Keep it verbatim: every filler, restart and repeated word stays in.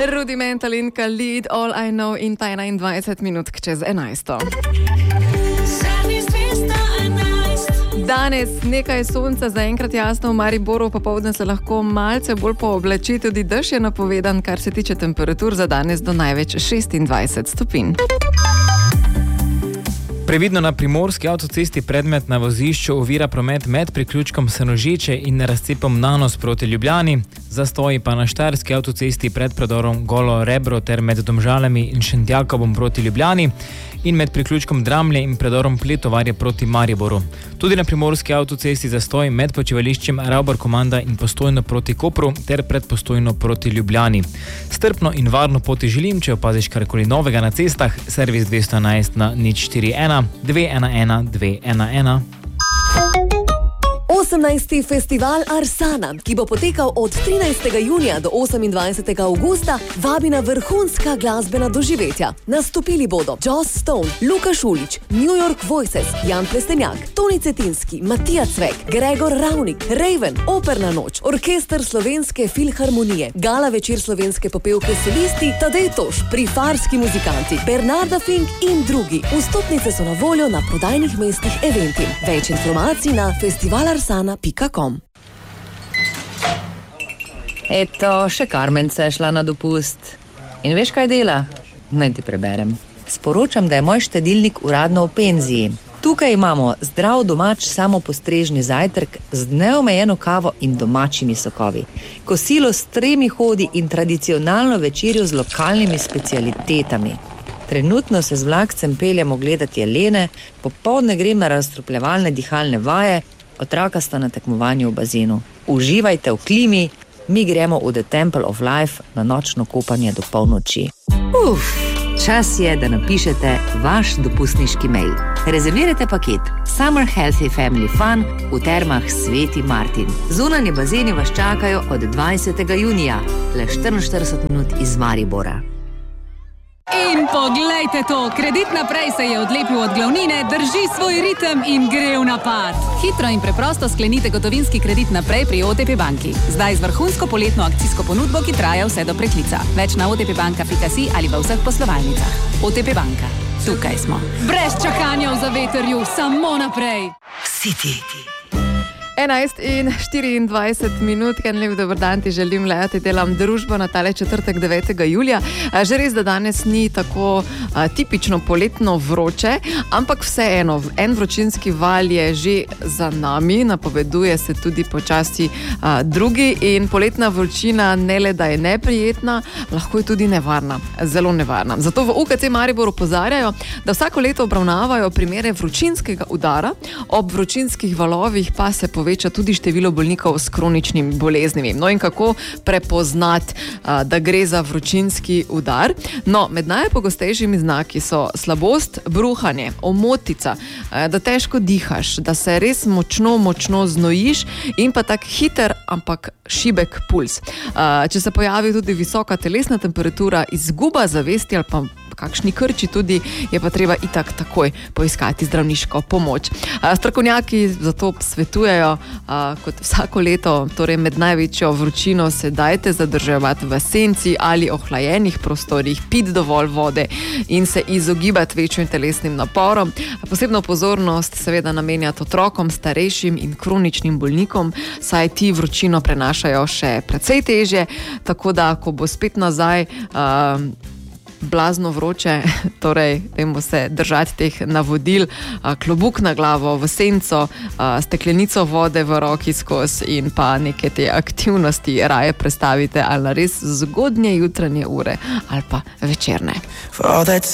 Rudimental in Khalid, All I Know in pa enaindvajset minut čez enajsto. Danes nekaj sonca, zaenkrat jasno v Mariboru, popoldne se lahko malce bolj pooblači, tudi dež je napovedan, kar se tiče temperatur za danes do največ šestindvajset stopinj. Previdno na primorski avtocesti predmet na vozišču ovira promet med priključkom Senožeče in razcepom Nanos proti Ljubljani, zastoji pa na štajerski avtocesti pred predorom Golo Rebro ter med Domžalami in Šentjakobom proti Ljubljani in med priključkom Dramlje in predorom Pletovarje proti Mariboru. Tudi na primorski avtocesti zastoj med počivališčem Ravbar Komanda in Postojno proti Kopru ter pred Postojno proti Ljubljani. Strpno in varno poti želim, če opaziš karkoli novega na cestah, servis dvesto enajst na nič štiri ena dve ena ena dve ena ena. osemnajsti festival Arsana, ki bo potekal od trinajstega junija do osemindvajsetega avgusta, vabi na vrhunska glasbena doživetja. Nastopili bodo Joss Stone, Luka Šulić, New York Voices, Jan Plestenjak, Toni Cetinski, Matija Cvek, Gregor Ravnik, Raven, Operna noč, Orkester Slovenske filharmonije, Gala večer slovenske popevke solisti, Tadej Toš, Prifarski muzikanti, Bernarda Fink in drugi. Vstopnice so na voljo na prodajnih mestih Eventim. Več informacij na festivalarsan pika com. Eto, še Karmenca je šla na dopust. In veš, kaj dela? Naj ti preberem. Sporočam, da je moj štedilnik uradno v penziji. Tukaj imamo zdrav domač samopostrežni zajtrk z neomejeno kavo in domačimi sokovi, kosilo s tremi hodi in tradicionalno večerjo z lokalnimi specialitetami. Trenutno se z vlakcem peljemo gledati jelene, popoldne grem na razstropljevalne dihalne vaje, otroka sta na tekmovanju v bazenu. Uživajte v klimi, mi gremo v The Temple of Life na nočno kopanje do polnoči. Uf, čas je, da napišete vaš dopustniški mail. Rezervirajte paket Summer Healthy Family Fun v termah Sveti Martin. Zunanji bazeni vas čakajo od dvajsetega junija, le štiriinštirideset minut iz Maribora. In poglejte to, Kredit naprej se je odlepil od glavnine, drži svoj ritem in gre v napad. Hitro in preprosto sklenite gotovinski kredit naprej pri O T P banki. Zdaj z vrhunsko poletno akcijsko ponudbo, ki traja vse do preklica. Več na otpbanka pika si ali v vseh poslovalnicah. O T P banka. Tukaj smo. Brez čakanja v zavetrju, samo naprej. City. enajst in štiriindvajset minut, en lep dober dan ti želim, Lea, ti delam družbo na tale četrtek devetega julija. Že res, da danes ni tako a, tipično poletno vroče, ampak vseeno, en vročinski val je že za nami, napoveduje se tudi počasi a, drugi in poletna vročina ne le, da je neprijetna, lahko je tudi nevarna, zelo nevarna. Zato v U K C Maribor opozarjajo, da vsako leto obravnavajo primere vročinskega udara, ob vročinskih valovih pa se poveča tudi število bolnikov s kroničnimi boleznimi. No in kako prepoznati, da gre za vročinski udar? No, med najpogostejšimi znaki so slabost, bruhanje, omotica, da težko dihaš, da se res močno, močno znojiš in pa tak hiter, ampak šibek puls. Če se pojavi tudi visoka telesna temperatura, izguba zavesti ali pa kakšni krči tudi, je pa treba itak takoj poiskati zdravniško pomoč. Strokovnjaki zato svetujejo, kot vsako leto, torej med največjo vročino se dajte zadrževati v senci ali ohlajenih prostorih, piti dovolj vode in se izogibati večjim telesnim naporom. Posebno pozornost seveda namenjati otrokom, starejšim in kroničnim bolnikom, saj ti vročino prenašajo še precej težje, tako da, ko bo spet nazaj uh, blazno vroče, torej dajmo se držati teh navodil, klobuk na glavo, v senco, steklenico vode v roki skozi in pa neke te aktivnosti raje prestavite ali na res zgodnje jutranje ure ali pa večerne.